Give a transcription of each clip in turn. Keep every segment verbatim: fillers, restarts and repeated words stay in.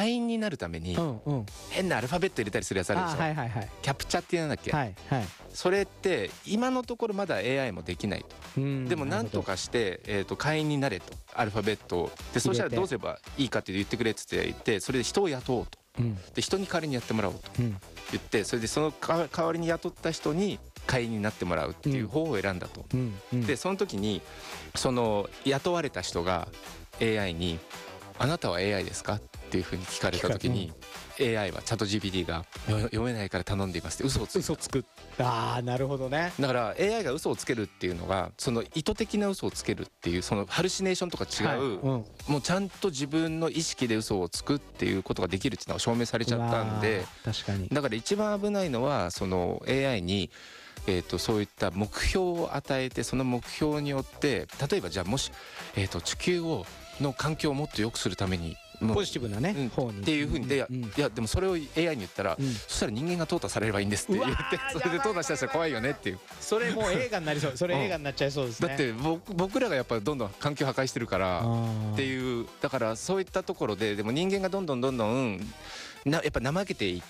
会員になるためにうんうん、 変なアルファベット入れたりするやつあるでしょ、 はいはいはい、 キャプチャってなんだっけ、 はいはい、 それって今のところまだ エーアイ もできないと。でも何とかして、えー、と会員になれと、アルファベットをで、そうしたらどうすればいいかって言ってくれって言って、それで人を雇おうと、うん、で人に代わりにやってもらおうと言って、それでその代わりに雇った人に会員になってもらうっていう方法を選んだと、うんうん、でその時にその雇われた人が エーアイ にあなたは エーアイ ですかっていうふうに聞かれた時に、うん、エーアイ はチャット ジーピーティー が読めないから頼んでいますって嘘をつく嘘つく。あーなるほどね。 だから エーアイ が嘘をつけるっていうのが、その意図的な嘘をつけるっていう、そのハルシネーションとか違う、はい、うん、もうちゃんと自分の意識で嘘をつくっていうことができるっていうのが証明されちゃったんで、 確かに。 だから一番危ないのはその エーアイ にえー、とそういった目標を与えて、その目標によって例えばじゃあもし、えー、と地球をの環境をもっと良くするためにポジティブなね、 うん、 方にっていうふうにで、 うん、 いやでもそれを エーアイ に言ったら、うん、そしたら人間が淘汰されればいいんですって言って、それで淘汰したら怖いよねっていう、 それもう映画になりそう、それ映画になっちゃいそうですね、 だって僕僕らがやっぱりどんどん環境破壊してるからっていう、だからそういったところで、でも人間がどんどんどんどんなやっぱ怠けていって、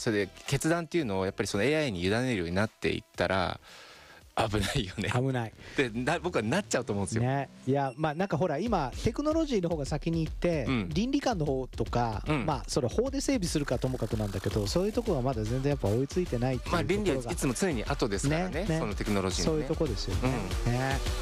それで決断っていうのをやっぱりその エーアイ に委ねるようになっていったら危ないよね。 危ないでな僕はなっちゃうと思うんですよ、 ね、いやまあなんかほら今テクノロジーの方が先に行って、うん、倫理観の方とか、うん、まあそれ法で整備するかともかくなんだけど、そういうところがまだ全然やっぱ追いついてないっていうところが、 まあ倫理はいつも常に後ですから ね, ね, ねそのテクノロジーの、ね、 そういうところですよね、うん、ね。